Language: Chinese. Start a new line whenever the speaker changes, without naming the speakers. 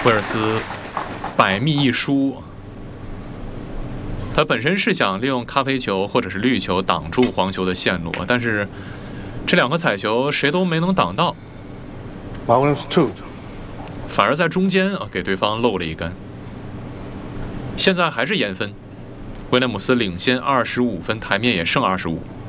威尔斯百密一疏，他本身是想利用咖啡球或者是绿球挡住黄球的线路，但是这两颗彩球谁都没能挡到，
Williams 2，
反而在中间给对方漏了一杆。现在还是延分，威廉姆斯领先25分，台面也剩25。